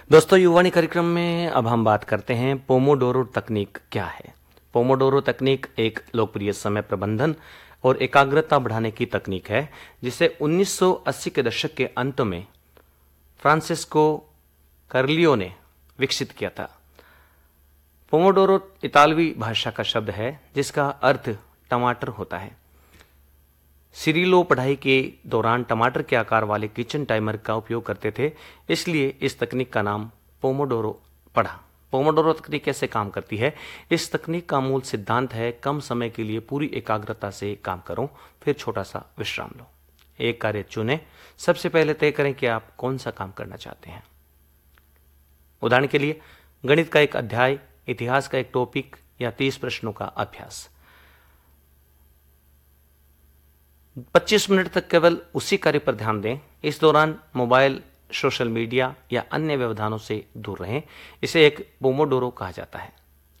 दोस्तों, युवाणी कार्यक्रम में अब हम बात करते हैं पोमोडोरो तकनीक क्या है। पोमोडोरो तकनीक एक लोकप्रिय समय प्रबंधन और एकाग्रता बढ़ाने की तकनीक है जिसे 1980 के दशक के अंत में फ्रांसिस्को कर्लियो ने विकसित किया था। पोमोडोरो इतालवी भाषा का शब्द है जिसका अर्थ टमाटर होता है। सिरिलो पढ़ाई के दौरान टमाटर के आकार वाले किचन टाइमर का उपयोग करते थे, इसलिए इस तकनीक का नाम पोमोडोरो पड़ा। पोमोडोरो तकनीक कैसे काम करती है? इस तकनीक का मूल सिद्धांत है कम समय के लिए पूरी एकाग्रता से काम करो, फिर छोटा सा विश्राम लो। एक कार्य चुनें, सबसे पहले तय करें कि आप कौन सा काम करना चाहते हैं। उदाहरण के लिए गणित का एक अध्याय, इतिहास का एक टॉपिक या 30 प्रश्नों का अभ्यास। 25 मिनट तक केवल उसी कार्य पर ध्यान दें। इस दौरान मोबाइल, सोशल मीडिया या अन्य व्यवधानों से दूर रहें। इसे एक पोमोडोरो कहा जाता है।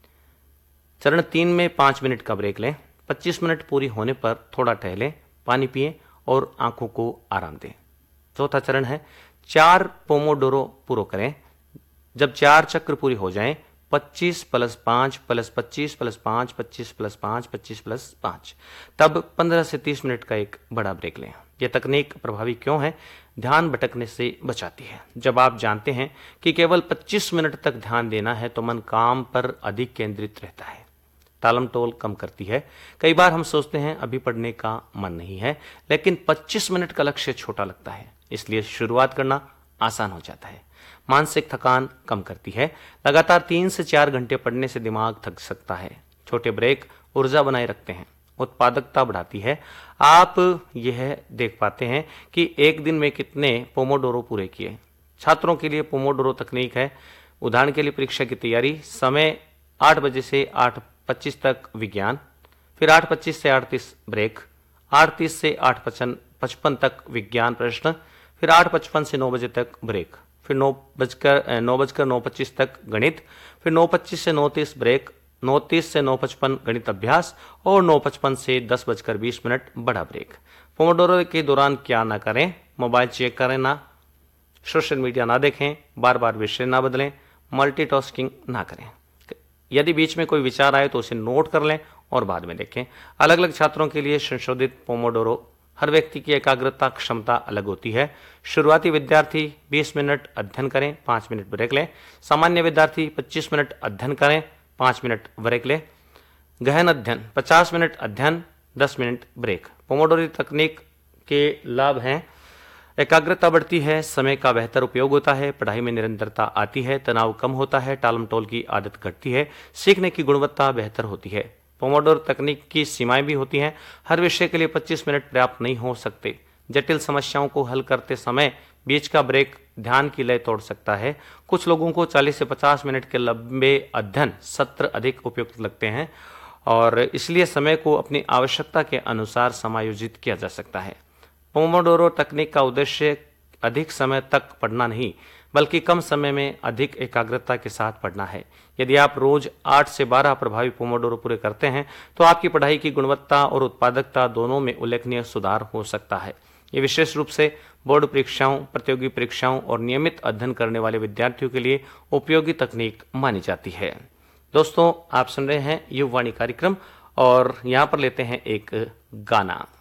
चरण 3 में 5 मिनट का ब्रेक लें। 25 मिनट पूरी होने पर थोड़ा टहलें, पानी पिएं और आंखों को आराम दें। चौथा चरण है 4 पोमोडोरो पूरा करें। जब 4 चक्र पूरी हो जाएं, 25 + 5 + 25 + 5 25 + 5 25 + 5, तब 15 से 30 मिनट का एक बड़ा ब्रेक लें। यह तकनीक प्रभावी क्यों है? ध्यान भटकने से बचाती है। जब आप जानते हैं कि केवल 25 मिनट तक ध्यान देना है तो मन काम पर अधिक केंद्रित रहता है। टालम टोल कम करती है। कई बार हम सोचते हैं अभी पढ़ने का मन नहीं है, लेकिन 25 मिनट का लक्ष्य छोटा लगता है, इसलिए शुरुआत करना आसान हो जाता है। मानसिक थकान कम करती है। लगातार 3 से 4 घंटे पढ़ने से दिमाग थक सकता है। छोटे ब्रेक ऊर्जा बनाए रखते हैं, उत्पादकता बढ़ाती है। आप यह देख पाते हैं कि एक दिन में कितने पोमोडोरो पूरे किए। छात्रों के लिए पोमोडोरो तकनीक है। उदाहरण के लिए परीक्षा की तैयारी, समय 8 बजे से 8:25 तक विज्ञान, फिर 8:25 से 8:30 ब्रेक, 8:30 से 8:55 तक विज्ञान प्रश्न, फिर 8:55 से 9 बजे तक ब्रेक, फिर 9:09 तक गणित, फिर 9:25 से 9:30 ब्रेक, 9:30 से 9:55 गणित अभ्यास और 9:55 से 10:20 बड़ा ब्रेक। पोमोडोरो के दौरान क्या ना करें? मोबाइल चेक करें ना, सोशल मीडिया ना देखें, बार बार विषय ना बदलें, मल्टीटास्किंग ना करें। यदि बीच में कोई विचार आए तो उसे नोट कर लें और बाद में देखें। अलग अलग छात्रों के लिए संशोधित पोमोडोरो। हर व्यक्ति की एकाग्रता क्षमता अलग होती है। शुरुआती विद्यार्थी 20 मिनट अध्ययन करें, 5 मिनट ब्रेक लें। सामान्य विद्यार्थी 25 मिनट अध्ययन करें, 5 मिनट ब्रेक लें। गहन अध्ययन 50 मिनट अध्ययन, 10 मिनट ब्रेक। पोमोडोरो तकनीक के लाभ हैं: एकाग्रता बढ़ती है, समय का बेहतर उपयोग होता है, पढ़ाई में निरंतरता आती है, तनाव कम होता है, टालम टोल की आदत घटती है, सीखने की गुणवत्ता बेहतर होती है। पोमोडोरो तकनीक की सीमाएं भी होती हैं। हर विषय के लिए 25 मिनट पर्याप्त नहीं हो सकते। जटिल समस्याओं को हल करते समय बीच का ब्रेक ध्यान की लय तोड़ सकता है। कुछ लोगों को 40 से 50 मिनट के लंबे अध्ययन सत्र अधिक उपयुक्त लगते हैं और इसलिए समय को अपनी आवश्यकता के अनुसार समायोजित किया जा सकता है। पोमोडोरो तकनीक का उद्देश्य अधिक समय तक पढ़ना नहीं, बल्कि कम समय में अधिक एकाग्रता के साथ पढ़ना है। यदि आप रोज 8 से 12 प्रभावी पोमोडोरो पूरे करते हैं तो आपकी पढ़ाई की गुणवत्ता और उत्पादकता दोनों में उल्लेखनीय सुधार हो सकता है। ये विशेष रूप से बोर्ड परीक्षाओं, प्रतियोगी परीक्षाओं और नियमित अध्ययन करने वाले विद्यार्थियों के लिए उपयोगी तकनीक मानी जाती है। दोस्तों, आप सुन रहे हैं युवाणी कार्यक्रम और यहाँ पर लेते हैं एक गाना।